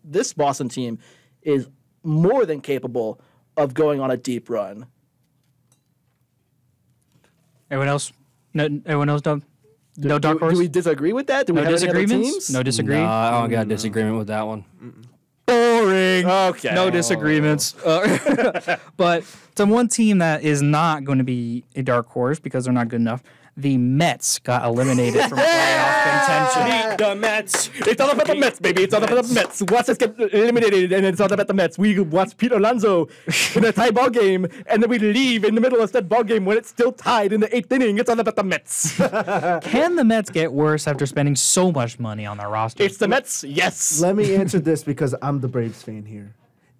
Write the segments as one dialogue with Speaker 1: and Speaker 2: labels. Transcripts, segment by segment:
Speaker 1: this Boston team is more than capable of going on a deep run.
Speaker 2: Everyone else? No dark horse?
Speaker 1: Do we disagree with that? Do we
Speaker 2: No
Speaker 1: have any other
Speaker 2: disagreements?
Speaker 1: teams?
Speaker 2: No disagree?
Speaker 3: No, I don't got a disagreement with that one.
Speaker 2: Boring.
Speaker 1: Okay.
Speaker 2: No disagreements. But the one team that is not going to be a dark horse because they're not good enough, the Mets got eliminated from playoff contention.
Speaker 3: Beat the Mets.
Speaker 1: It's all about the Mets, baby. It's all about the Mets. Watch us get eliminated, and it's all about the Mets. We watch Pete Alonso in a tie ball game, and then we leave in the middle of that ball game when it's still tied in the 8th inning. It's all about the Mets.
Speaker 2: Can the Mets get worse after spending so much money on their roster?
Speaker 1: It's the Mets, yes.
Speaker 4: Let me answer this because I'm the Braves fan here.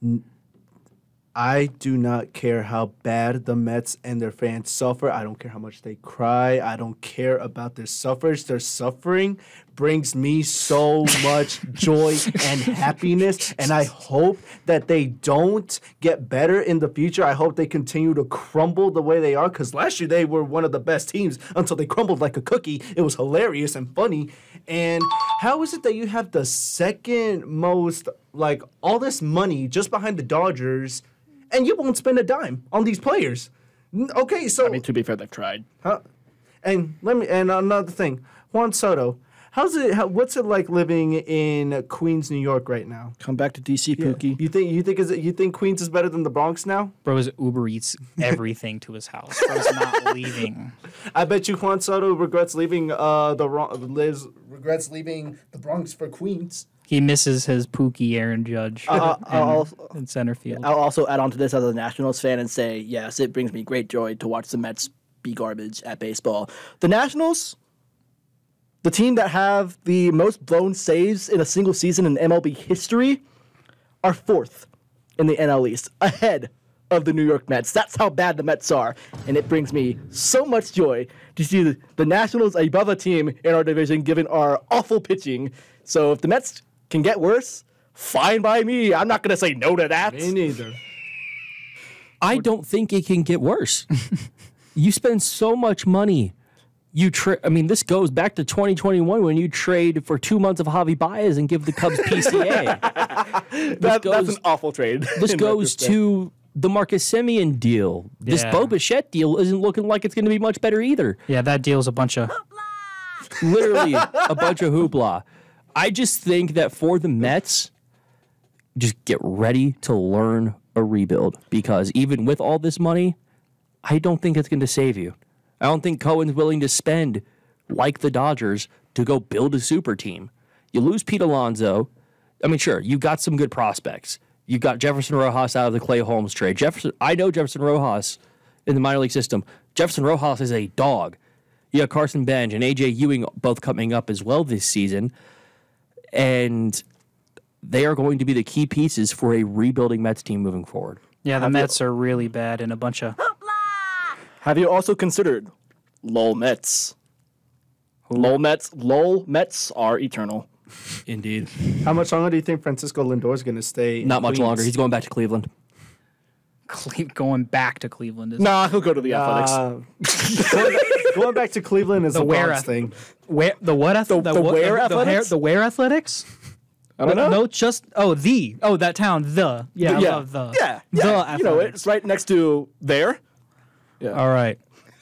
Speaker 4: I do not care how bad the Mets and their fans suffer. I don't care how much they cry. I don't care about their suffrage. Their suffering brings me so much joy and happiness, and I hope that they don't get better in the future. I hope they continue to crumble the way they are, because last year they were one of the best teams until they crumbled like a cookie. It was hilarious and funny. And how is it that you have the second most, like, all this money just behind the Dodgers, and you won't spend a dime on these players? Okay, so
Speaker 1: I mean, to be fair, they've tried.
Speaker 4: and another thing, Juan Soto, what's it like living in Queens, New York right now?
Speaker 1: Come back to DC, Pookie.
Speaker 4: You think Queens is better than the Bronx now?
Speaker 2: Bro's Uber Eats everything to his house. Bro's not leaving.
Speaker 4: I bet you Juan Soto regrets leaving leaving the Bronx for Queens.
Speaker 2: He misses his Pookie Aaron Judge in center field.
Speaker 1: I'll also add on to this as a Nationals fan and say, yes, it brings me great joy to watch the Mets be garbage at baseball. The Nationals, the team that have the most blown saves in a single season in MLB history, are 4th in the NL East, ahead of the New York Mets. That's how bad the Mets are, and it brings me so much joy to see the Nationals above a team in our division given our awful pitching. So if the Mets can get worse, fine by me. I'm not going to say no to that.
Speaker 4: Me neither.
Speaker 3: I don't think it can get worse. You spend so much money. This goes back to 2021 when you trade for 2 months of Javi Baez and give the Cubs PCA.
Speaker 1: That's an awful trade.
Speaker 3: This goes to the Marcus Semien deal. This
Speaker 2: Yeah.
Speaker 3: Bo Bichette deal isn't looking like it's going to be much better either.
Speaker 2: Yeah, that deal's a bunch of...
Speaker 3: Literally a bunch of hoopla. I just think that for the Mets, just get ready to learn a rebuild, because even with all this money, I don't think it's going to save you. I don't think Cohen's willing to spend, like the Dodgers, to go build a super team. You lose Pete Alonso. I mean, sure, you've got some good prospects. You've got Jefferson Rojas out of the Clay Holmes trade. I know Jefferson Rojas in the minor league system. Jefferson Rojas is a dog. You got Carson Bench and A.J. Ewing both coming up as well this season. And they are going to be the key pieces for a rebuilding Mets team moving forward.
Speaker 2: Yeah, the Mets are really bad in a bunch of...
Speaker 1: Have you also considered LOL Mets? LOL Mets are eternal.
Speaker 3: Indeed.
Speaker 4: How much longer do you think Francisco Lindor is going to stay?
Speaker 3: Not
Speaker 4: in
Speaker 3: much
Speaker 4: Queens?
Speaker 3: longer. He's going back to Cleveland.
Speaker 2: Going back to Cleveland.
Speaker 1: Nah, he'll go to the Athletics.
Speaker 4: Going back to Cleveland is
Speaker 2: The
Speaker 4: a
Speaker 2: where
Speaker 4: Bronx thing.
Speaker 2: Where the what?
Speaker 1: The where Athletics?
Speaker 2: The where Athletics?
Speaker 1: I don't know.
Speaker 2: No, just that town. I love the.
Speaker 1: Yeah,
Speaker 2: The
Speaker 1: you know,
Speaker 2: Athletics.
Speaker 1: it's right next to there. Yeah.
Speaker 2: All right.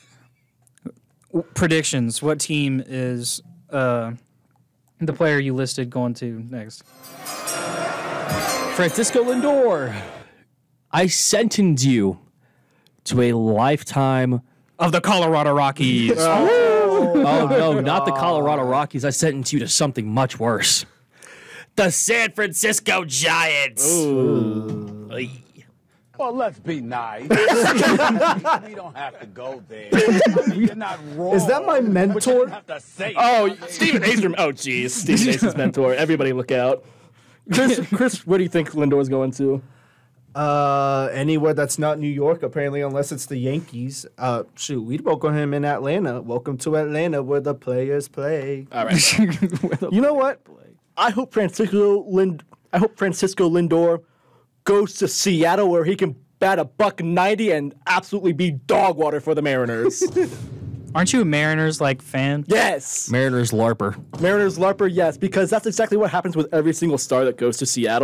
Speaker 2: Predictions. What team is the player you listed going to next?
Speaker 3: Francisco Lindor, I sentence you to a lifetime
Speaker 2: Of the Colorado Rockies.
Speaker 3: Oh, no, not the Colorado Rockies. I sentence you to something much worse. The San Francisco Giants. Ay.
Speaker 5: Well, let's be nice. We don't have to go there. You're not wrong.
Speaker 4: Is that my mentor?
Speaker 5: But you don't have to say
Speaker 1: Stephen A. Oh, geez. Stephen A.'s mentor. Everybody look out. Chris, where do you think Lindor's going to?
Speaker 4: Anywhere that's not New York, apparently, unless it's the Yankees. We'd welcome him in Atlanta. Welcome to Atlanta, where the players play.
Speaker 1: All right. You know what? I hope Francisco Lindor goes to Seattle, where he can bat $190 and absolutely be dog water for the Mariners.
Speaker 2: Aren't you a Mariners fan?
Speaker 1: Yes.
Speaker 3: Mariners LARPer.
Speaker 1: Mariners LARPer, yes, because that's exactly what happens with every single star that goes to Seattle.